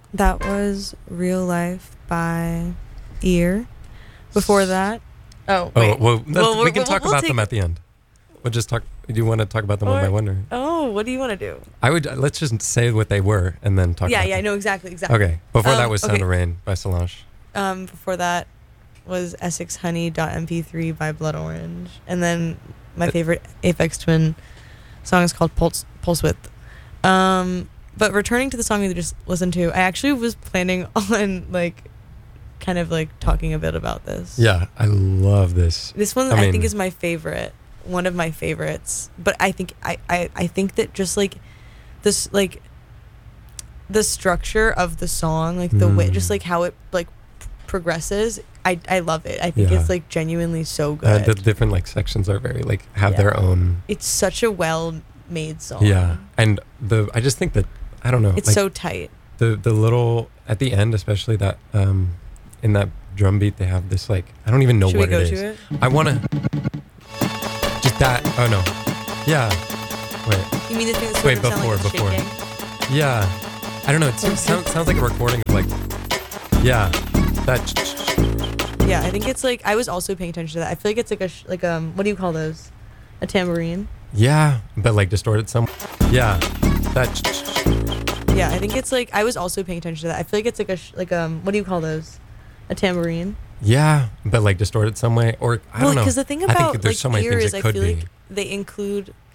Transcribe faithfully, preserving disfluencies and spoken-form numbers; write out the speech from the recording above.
That was Real Life by Ear. Before that, oh, Oh, wait. well, that's, Well, we can we'll- talk we'll about take- them at the end. We'll just talk. Do you want to talk about them Or- one by one? Or? Oh, what do you want to do? I would, let's just say what they were and then talk yeah, about yeah, I them. know exactly, exactly. Okay. Before Um, that was Sound okay. of Rain by Solange. Um, before that was Essex Honey M P three by Blood Orange. And then my Uh, favorite Aphex Twin song is called Pulse, Pulse Width. Um, but returning to the song we just listened to, I actually was planning on, like, kind of, like, talking a bit about this. Yeah, I love this. This one I I, mean- think is my favorite, one of my favorites. But I think I, I, I think that just like this like the structure of the song, like the way, Mm. just like how it like p- progresses, I I love it. I think Yeah. it's like genuinely so good. Uh, the different like sections are very like have their Yeah. own. It's such a well made song. Yeah, and the I just think that I don't know. It's like, so tight. the the little at the end, especially that um in that drum beat, they have this like I don't even know Should what we go it to is. it? I want to just that. Oh no, yeah. Wait, You mean the thing that's Wait, sort of sound like before, it's before. shaking? yeah. I don't know. It seems, sounds sounds like a recording of like yeah that. Yeah, I think it's like I was also paying attention to that. I feel like it's like a sh- like um what do you call those? A tambourine. Yeah, but like distorted some. Yeah, that. Yeah, I think it's like I was also paying attention to that. I feel like it's like a sh- like um what do you call those? A tambourine. Yeah, but like distorted some way, or I well, don't know. because the thing I think about there's like so many Ear things is it I could feel be. like they include